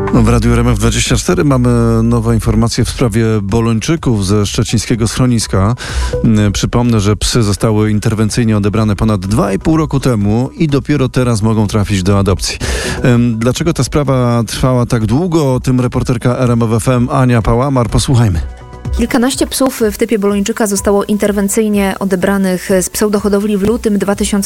W Radiu RMF24 mamy nowe informacje w sprawie Bolończyków ze szczecińskiego schroniska. Przypomnę, że psy zostały interwencyjnie odebrane ponad 2,5 roku temu i dopiero teraz mogą trafić do adopcji. Dlaczego ta sprawa trwała tak długo? O tym reporterka RMF FM Ania Pałamar. Posłuchajmy. Kilkanaście psów w typie Bolończyka zostało interwencyjnie odebranych z pseudohodowli w lutym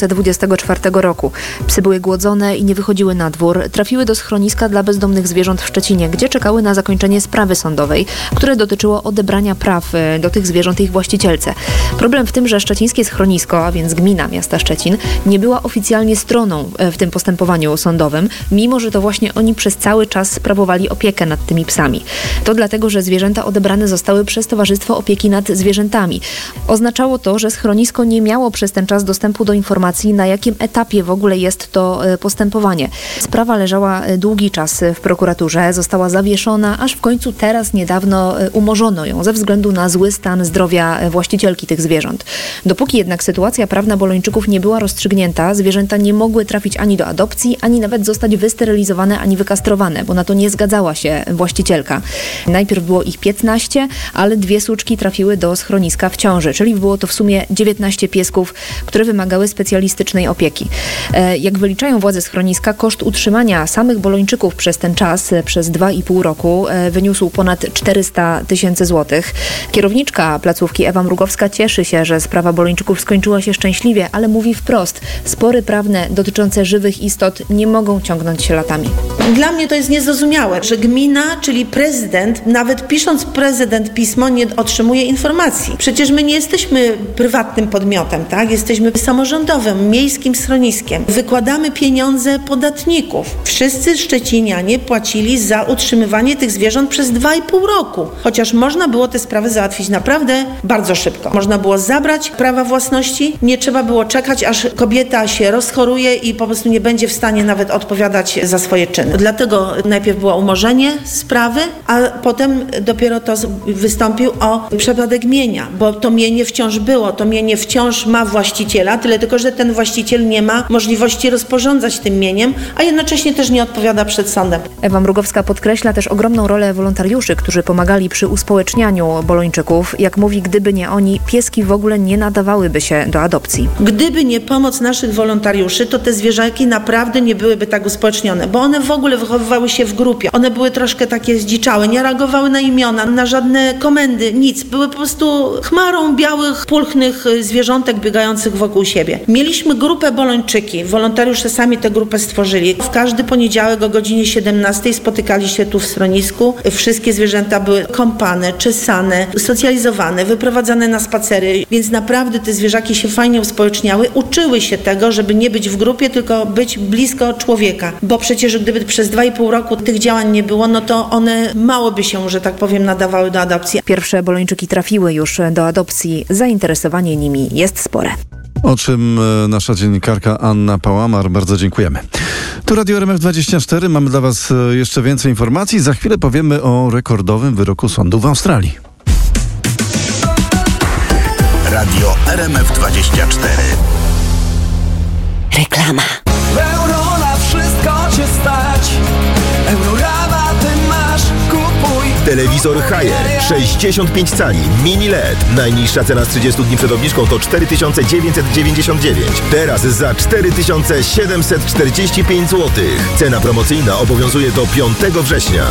2024 roku. Psy były głodzone i nie wychodziły na dwór. Trafiły do schroniska dla bezdomnych zwierząt w Szczecinie, gdzie czekały na zakończenie sprawy sądowej, które dotyczyło odebrania praw do tych zwierząt ich właścicielce. Problem w tym, że szczecińskie schronisko, a więc gmina miasta Szczecin, nie była oficjalnie stroną w tym postępowaniu sądowym, mimo że to właśnie oni przez cały czas sprawowali opiekę nad tymi psami. To dlatego, że zwierzęta odebrane zostały przez Towarzystwo Opieki nad Zwierzętami. Oznaczało to, że schronisko nie miało przez ten czas dostępu do informacji, na jakim etapie w ogóle jest to postępowanie. Sprawa leżała długi czas w prokuraturze, została zawieszona, aż w końcu teraz niedawno umorzono ją ze względu na zły stan zdrowia właścicielki tych zwierząt. Dopóki jednak sytuacja prawna Bolończyków nie była rozstrzygnięta, zwierzęta nie mogły trafić ani do adopcji, ani nawet zostać wysterylizowane, ani wykastrowane, bo na to nie zgadzała się właścicielka. Najpierw było ich 15, ale 2 suczki trafiły do schroniska w ciąży, czyli było to w sumie 19 piesków, które wymagały specjalistycznej opieki. Jak wyliczają władze schroniska, koszt utrzymania samych Bolończyków przez ten czas, przez 2,5 roku, wyniósł ponad 400 000 złotych. Kierowniczka placówki Ewa Mrugowska cieszy się, że sprawa Bolończyków skończyła się szczęśliwie, ale mówi wprost, spory prawne dotyczące żywych istot nie mogą ciągnąć się latami. Dla mnie to jest niezrozumiałe, że gmina, czyli prezydent, nawet pisząc prezydent pismo, nie otrzymuje informacji. Przecież my nie jesteśmy prywatnym podmiotem, tak? Jesteśmy samorządowym, miejskim schroniskiem. Wykładamy pieniądze podatników. Wszyscy szczecinianie płacili za utrzymywanie tych zwierząt przez 2,5 roku. Chociaż można było te sprawy załatwić naprawdę bardzo szybko. Można było zabrać prawa własności, nie trzeba było czekać, aż kobieta się rozchoruje i po prostu nie będzie w stanie nawet odpowiadać za swoje czyny. Dlatego najpierw było umorzenie sprawy, a potem dopiero to wystąpił o przepadek mienia, bo to mienie wciąż było, to mienie wciąż ma właściciela, tyle tylko, że ten właściciel nie ma możliwości rozporządzać tym mieniem, a jednocześnie też nie odpowiada przed sądem. Ewa Mrugowska podkreśla też ogromną rolę wolontariuszy, którzy pomagali przy uspołecznianiu Bolończyków. Jak mówi, gdyby nie oni, pieski w ogóle nie nadawałyby się do adopcji. Gdyby nie pomoc naszych wolontariuszy, to te zwierzaki naprawdę nie byłyby tak uspołecznione, bo one w ogóle wychowywały się w grupie. One były troszkę takie zdziczałe, nie reagowały na imiona, na żadne komendy, nic. Były po prostu chmarą białych, pulchnych zwierzątek biegających wokół siebie. Mieliśmy grupę Bolończyki. Wolontariusze sami tę grupę stworzyli. W każdy poniedziałek o godzinie 17 spotykali się tu w schronisku. Wszystkie zwierzęta były kąpane, czesane, socjalizowane, wyprowadzane na spacery, więc naprawdę te zwierzaki się fajnie uspołeczniały. Uczyły się tego, żeby nie być w grupie, tylko być blisko człowieka. Bo przecież gdyby przez 2,5 roku tych działań nie było, no to one mało by się, że tak powiem, nadawały do adopcji. Pierwsze Bolończyki trafiły już do adopcji. Zainteresowanie nimi jest spore. O czym nasza dziennikarka Anna Pałamar. Bardzo dziękujemy. Tu Radio RMF24. Mamy dla Was jeszcze więcej informacji. Za chwilę powiemy o rekordowym wyroku sądu w Australii. Radio RMF24. Reklama. Euro na wszystko cię stać. Eurorabaty masz, kupuj. Telewizor Haier 65 cali, mini LED. Najniższa cena z 30 dni przed obniżką to 4999. Teraz za 4745 zł. Cena promocyjna obowiązuje do 5 września.